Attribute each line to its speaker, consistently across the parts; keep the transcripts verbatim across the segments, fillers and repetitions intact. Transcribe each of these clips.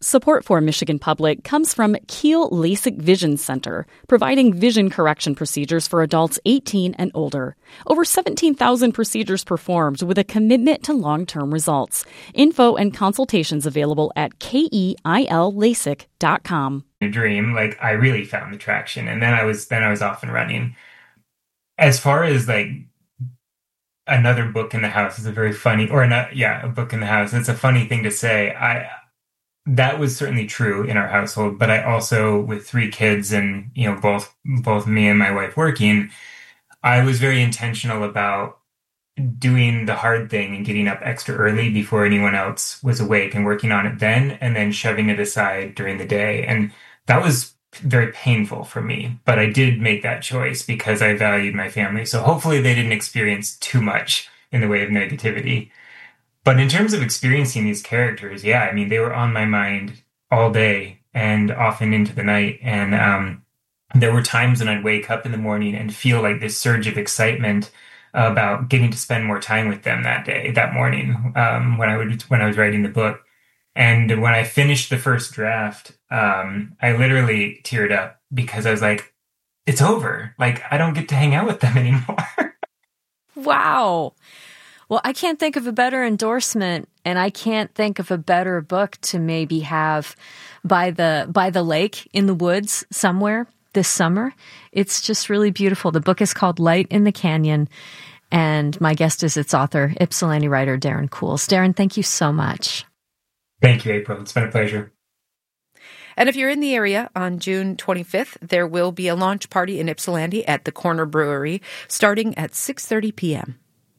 Speaker 1: Support for Michigan Public comes from Kiel LASIK Vision Center, providing vision correction procedures for adults eighteen and older. Over seventeen thousand procedures performed with a commitment to long-term results. Info and consultations available at keil lasik dot com.
Speaker 2: A dream, like I really found the traction, and then I was then I was off and running. As far as like another book in the house is a very funny, or not, yeah, a book in the house. It's a funny thing to say. I. That was certainly true in our household, but I also, with three kids and, you know, both, both me and my wife working, I was very intentional about doing the hard thing and getting up extra early before anyone else was awake and working on it then, and then shoving it aside during the day. And that was very painful for me, but I did make that choice because I valued my family. So hopefully they didn't experience too much in the way of negativity. But in terms of experiencing these characters, yeah, I mean, they were on my mind all day and often into the night. And um, there were times when I'd wake up in the morning and feel like this surge of excitement about getting to spend more time with them that day, that morning, um, when I would when I was writing the book. And when I finished the first draft, um, I literally teared up because I was like, it's over. Like, I don't get to hang out with them anymore.
Speaker 3: Wow. Well, I can't think of a better endorsement, and I can't think of a better book to maybe have by the by the lake in the woods somewhere this summer. It's just really beautiful. The book is called Light in the Canyon, and my guest is its author, Ypsilanti writer Darren Cools. Darren, thank you so much.
Speaker 2: Thank you, April. It's been a pleasure.
Speaker 4: And if you're in the area on June twenty-fifth, there will be a launch party in Ypsilanti at the Corner Brewery starting at six thirty p.m.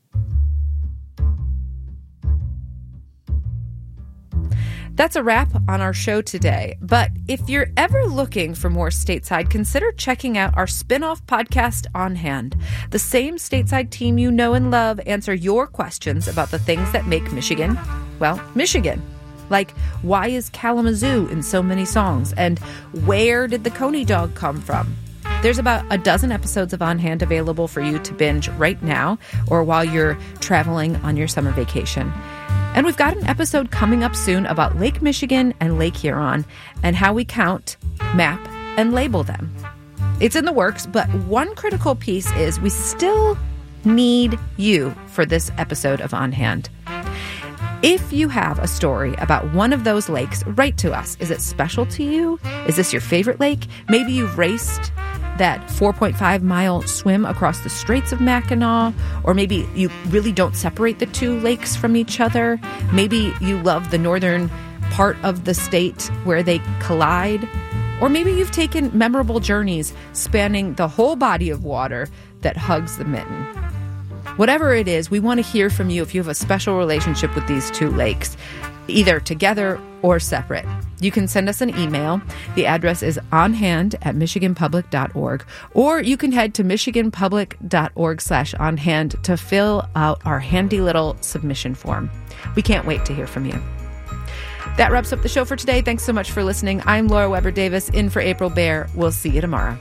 Speaker 4: That's a wrap on our show today. But if you're ever looking for more Stateside, consider checking out our spin-off podcast, On Hand. The same Stateside team you know and love answer your questions about the things that make Michigan, well, Michigan. Like, why is Kalamazoo in so many songs? And where did the Coney dog come from? There's about a dozen episodes of On Hand available for you to binge right now or while you're traveling on your summer vacation. And we've got an episode coming up soon about Lake Michigan and Lake Huron and how we count, map, and label them. It's in the works, but one critical piece is we still need you for this episode of On Hand. If you have a story about one of those lakes, write to us. Is it special to you? Is this your favorite lake? Maybe you've raced that four point five mile swim across the Straits of Mackinac, or maybe you really don't separate the two lakes from each other. Maybe you love the northern part of the state where they collide, or maybe you've taken memorable journeys spanning the whole body of water that hugs the mitten. Whatever it is, we want to hear from you if you have a special relationship with these two lakes, either together or separate. You can send us an email. The address is onhand at michiganpublic.org, or you can head to michiganpublic.org slash onhand to fill out our handy little submission form. We can't wait to hear from you. That wraps up the show for today. Thanks so much for listening. I'm Laura Weber Davis, in for April Baer. We'll see you tomorrow.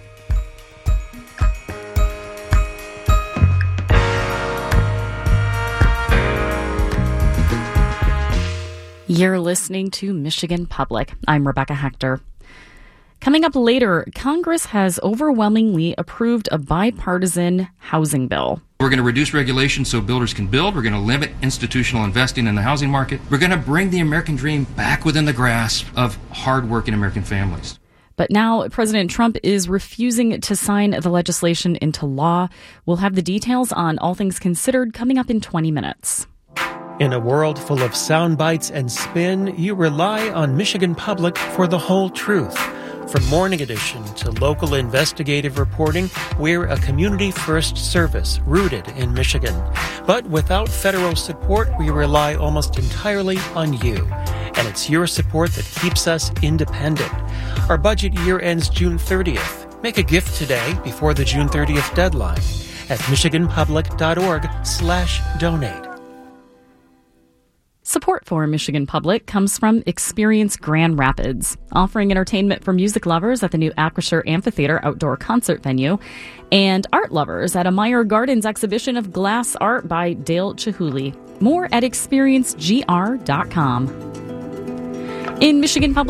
Speaker 1: You're listening to Michigan Public. I'm Rebecca Hector. Coming up later, Congress has overwhelmingly approved a bipartisan housing bill.
Speaker 5: We're going to reduce regulation so builders can build. We're going to limit institutional investing in the housing market. We're going to bring the American dream back within the grasp of hardworking American families.
Speaker 1: But now President Trump is refusing to sign the legislation into law. We'll have the details on All Things Considered coming up in twenty minutes.
Speaker 6: In a world full of sound bites and spin, you rely on Michigan Public for the whole truth. From Morning Edition to local investigative reporting, we're a community-first service rooted in Michigan. But without federal support, we rely almost entirely on you. And it's your support that keeps us independent. Our budget year ends June thirtieth. Make a gift today before the June thirtieth deadline at michiganpublic.org slash donate.
Speaker 1: Support for Michigan Public comes from Experience Grand Rapids, offering entertainment for music lovers at the new Acrisure Amphitheater outdoor concert venue, and art lovers at a Meyer Gardens exhibition of glass art by Dale Chihuly. More at experience g r dot com. In Michigan Public